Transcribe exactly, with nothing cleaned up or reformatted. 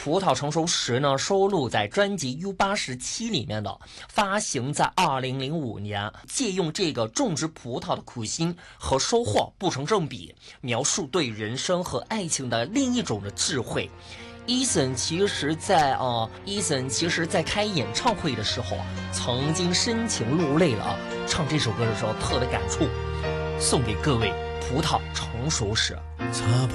葡萄成熟时呢，收录在专辑 U 八十七里面的，发行在二零零五年，借用这个种植葡萄的苦心和收获不成正比，描述对人生和爱情的另一种的智慧。Eason 其实在呃 Eason 其实在开演唱会的时候啊，曾经深情落泪了啊，唱这首歌的时候特别感触，送给各位葡萄成熟时。